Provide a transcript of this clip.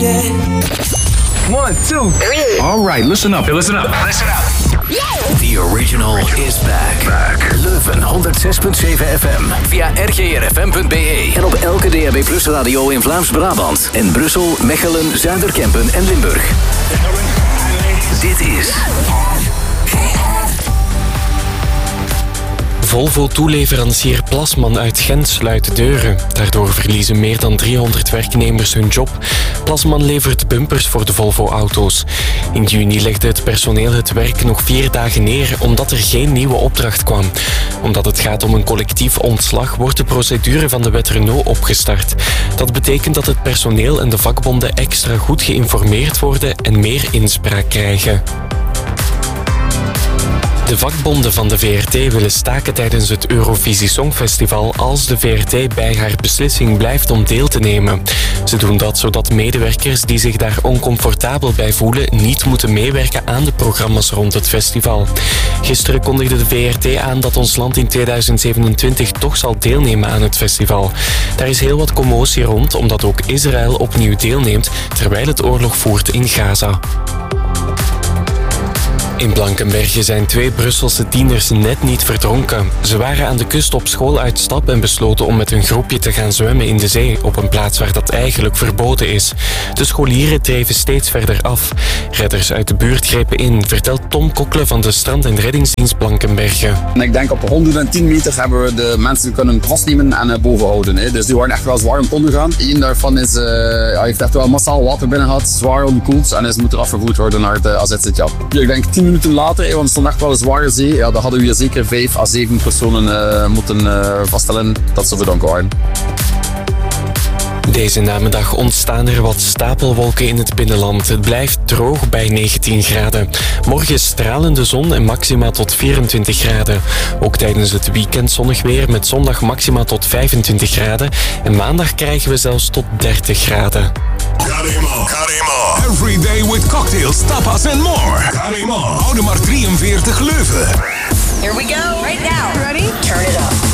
1, 2, 3. All right, listen up. Listen up. Listen up. The original is back. Leuven 106.7 FM. Via rgrfm.be. En op elke DAB Plus radio in Vlaams-Brabant. En Brussel, Mechelen, Zuiderkempen en Limburg. Dit is... Volvo-toeleverancier Plasman uit Gent sluit deuren. Daardoor verliezen meer dan 300 werknemers hun job. Plasman levert bumpers voor de Volvo-auto's. In juni legde het personeel het werk nog 4 dagen neer omdat er geen nieuwe opdracht kwam. Omdat het gaat om een collectief ontslag wordt de procedure van de wet Renault opgestart. Dat betekent dat het personeel en de vakbonden extra goed geïnformeerd worden en meer inspraak krijgen. De vakbonden van de VRT willen staken tijdens het Eurovisie Songfestival als de VRT bij haar beslissing blijft om deel te nemen. Ze doen dat zodat medewerkers die zich daar oncomfortabel bij voelen niet moeten meewerken aan de programma's rond het festival. Gisteren kondigde de VRT aan dat ons land in 2027 toch zal deelnemen aan het festival. Daar is heel wat commotie rond omdat ook Israël opnieuw deelneemt terwijl het oorlog voert in Gaza. In Blankenberge zijn 2 Brusselse tieners net niet verdronken. Ze waren aan de kust op school uit stap en besloten om met een groepje te gaan zwemmen in de zee, op een plaats waar dat eigenlijk verboden is. De scholieren dreven steeds verder af. Redders uit de buurt grepen in, vertelt Tom Kokle van de Strand- en Reddingsdienst Blankenberge. En ik denk op 110 meter hebben we de mensen kunnen vastnemen en boven houden. Dus die waren echt wel zwaar aan het ondergaan. Eén daarvan heeft echt wel massaal water binnen gehad, zwaar onderkoeld en moet eraf vervoerd worden naar het AZ-zitje. Ik denk 10 minuten later, want het stond echt wel een zware zee, dan hadden we hier zeker 5 à 7 personen moeten vaststellen dat ze verdronken waren. Deze namiddag ontstaan er wat stapelwolken in het binnenland. Het blijft droog bij 19 graden. Morgen stralende zon en maxima tot 24 graden. Ook tijdens het weekend zonnig weer met zondag maxima tot 25 graden. En maandag krijgen we zelfs tot 30 graden. Karima. Every day with cocktails, tapas and more. Karima. Oude maar 43 Leuven. Here we go. Right now. Ready? Turn it up.